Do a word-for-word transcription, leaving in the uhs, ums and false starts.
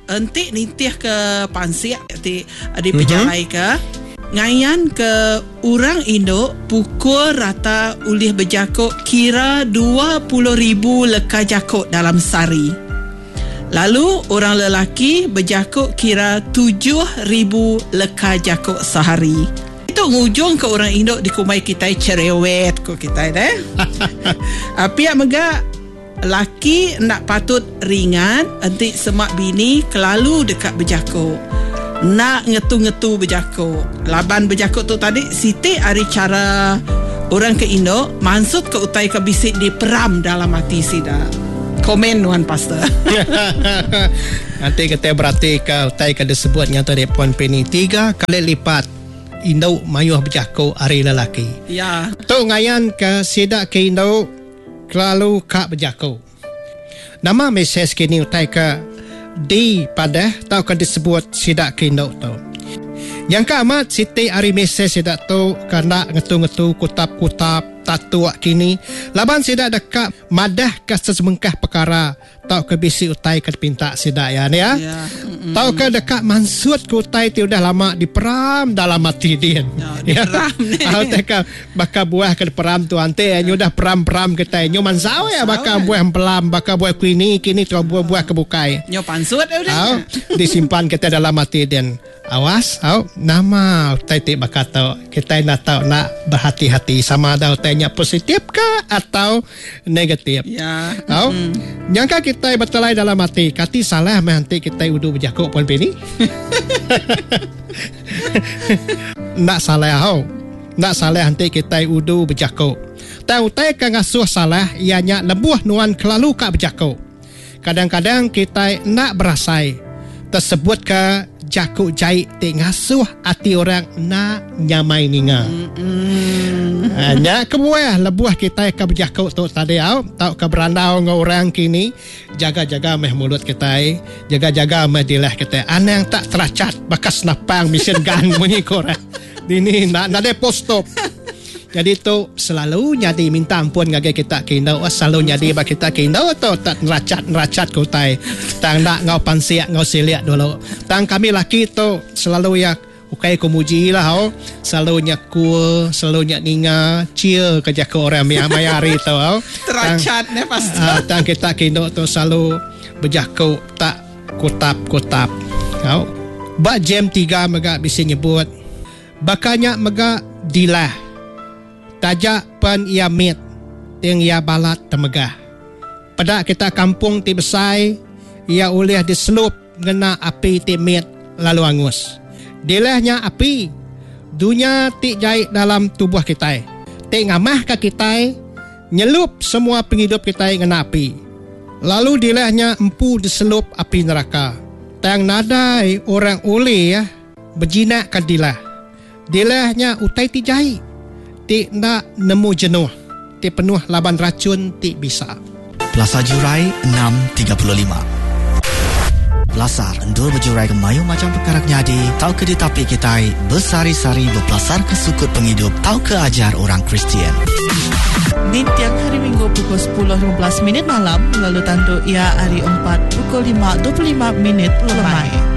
entik nitih ke pansik di di pejalai ke ngayan ke orang Indo pukul rata ulih berjakuk kira dua puluh ribu lekar jakuk dalam sehari. Lalu orang lelaki berjakuk kira tujuh ribu lekar jakuk sehari. Itu ngujung ke orang Indo di kumai kita cerewet ko kita deh. Api mega laki nak patut ringan entik semak bini kelalu dekat berjakuk. Nak ngetu-ngetu berjakuk. Laban berjakuk tu tadi Siti hari cara orang ke Indo maksud ke utai ke bisik di peram dalam hati sida. Komen Wan Pastor. Nanti kita berarti ke utai ke disebutnya tadi Puan Penny tiga kali lipat Indo mayuh berjakuk hari lelaki. Ya. Tu ngayan ke sida ke Indo kelalu kak berjakuk. Nama mesej kini utai ke di pada tau kan disebut sidak kindo tu. Yang keamat Siti hari mesej sidak tu kena ngetu-ngetu kutap-kutap tatu kini. Laban sidak dekat madah ke sesemengkah perkara tau ke bisi utai ke pinta sidak ya ni ya. ya. Mm-mm. Tau ke dekat mansud ke utai ti udah lama diperam dalam hati dia. Ya, diperam ni. Tahu teka bakal buah ke peram tu ante ya. Nyo dah peram-peram kita nyo mansau ya bakal buah pelam bakal buah kini kini tu buah-buah kebukai. Nyo pansud udah. Disimpan kita dalam hati dia. Awas, au nama utai ti bakal tahu kita nak tahu nak berhati-hati sama ada utainya positif ke atau negatif. Ya. Au mm. Nyangka kita bertelai dalam hati kati salah meh kita udu berjakuk Puan Penny. Nak salah au. Nak salah nanti kita udu berjakuk. Tahu utai kan ngasuh salah ianya lebuh nuan kelalu kak berjakuk. Kadang-kadang kita nak berasai tersebut ke jakuk jahit te ngasuh hati orang nak nyamai ninga. Mm-hmm. Hanya kebuah lebuah kita ke berjakuk tu tadi au tau ke berandau dengan orang kini jaga-jaga meh mulut kita, jaga-jaga meh dilah kita. Ana yang tak teracat bekas napang mesin gun bunyi korang. Ini nak nak post stop. Jadi tu selalu nyadi minta ampun ngage kita kindau selalu nyadi ba kita kindau atau tak neracat-neracat ko tai tang nak ngau pansiak ngau siliak dulu tang kami laki tu selalu ya ukai ko muji lah ho selalu nyaku selalu nyak ninga cia kerja ke orang mayari tu ho teracat ne pasti uh, tang kita kindau tu selalu berjaku tak kutap-kutap ho ba jam tiga mega bisa nyebut bakanya mega dilah tajak pen ia mit yang ia balat temegah. Pada kita kampung ti besai ia ulih diselup ngena api ti mit lalu angus. Dilahnya api dunia ti jahit dalam tubuh kita. Ti ngamah ke kita nyelup semua penghidup kita ngena api. Lalu dilahnya empu diselup api neraka. Tang nadai orang ulih ya berjinak ke dilah. Dilahnya utai ti jahit. Ti nak nemu jenuh. Ti penuh laban racun ti bisa. Plaza Jurai enam tiga puluh lima. Belasar endur berjurai ke mayu macam perkara nyadi. Tau ke di tapi kita bersari-sari berpelasar ke sukut penghidup. Tau ke ajar orang Kristian. Di tiap hari Minggu pukul sepuluh lima belas minit malam. Lalu tandu ia hari empat pukul lima dua puluh lima minit lemai.